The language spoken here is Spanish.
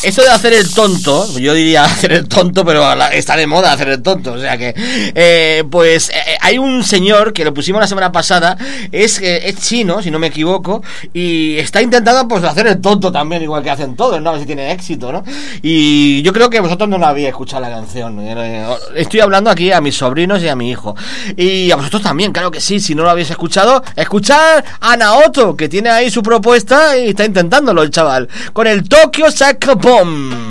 Eso de hacer el tonto, yo diría hacer el tonto, pero está de moda hacer el tonto, o sea que hay un señor que lo pusimos la semana pasada, es chino, si no me equivoco, y está intentando pues hacer el tonto también, igual que hacen todos, ¿no? A ver si tiene éxito, ¿no? Y yo creo que vosotros no la habéis escuchado la canción, estoy hablando aquí a mis sobrinos y a mi hijo, y a vosotros también, claro que sí, si no lo habéis escuchado, escuchad a Naoto, que tiene ahí su propuesta y está intentándolo el chaval, con el Tokyo Saka Bomb.